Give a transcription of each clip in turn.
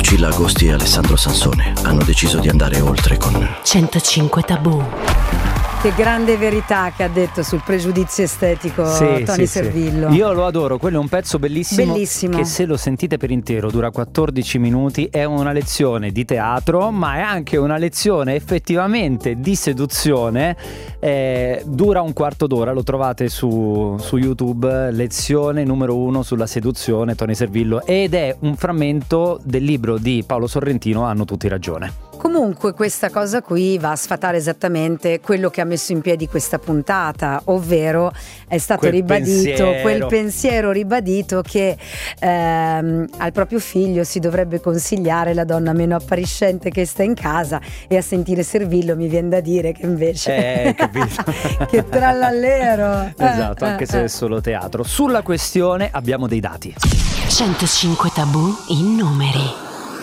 Lucilla Agosti e Alessandro Sansone hanno deciso di andare oltre con 105 Tabù. Che grande verità che ha detto sul pregiudizio estetico Tony Servillo. Io lo adoro, quello è un pezzo bellissimo che se lo sentite per intero dura 14 minuti, è una lezione di teatro ma è anche una lezione effettivamente di seduzione, dura un quarto d'ora, lo trovate su YouTube, lezione numero 1 sulla seduzione, Tony Servillo, ed è un frammento del libro di Paolo Sorrentino, Hanno tutti ragione. Comunque questa cosa qui va a sfatare esattamente quello che ha messo in piedi questa puntata, ovvero è stato quel pensiero ribadito che al proprio figlio si dovrebbe consigliare la donna meno appariscente che sta in casa, e a sentire Servillo mi viene da dire che invece che trallallero. Esatto, anche se è solo teatro. Sulla questione abbiamo dei dati. 105 Tabù in numeri.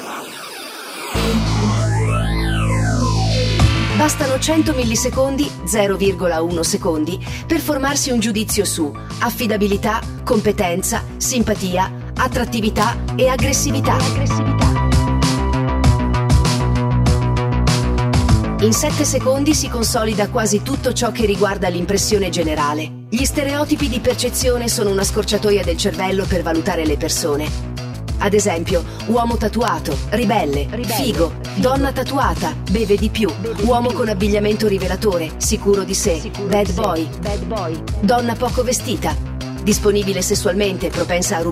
Bastano 100 millisecondi, 0,1 secondi, per formarsi un giudizio su affidabilità, competenza, simpatia, attrattività e aggressività. In 7 secondi si consolida quasi tutto ciò che riguarda l'impressione generale. Gli stereotipi di percezione sono una scorciatoia del cervello per valutare le persone. Ad esempio, uomo tatuato, ribelle, figo, donna tatuata, beve di più, uomo con abbigliamento rivelatore, sicuro di sé, bad boy, donna poco vestita, disponibile sessualmente, propensa a rubare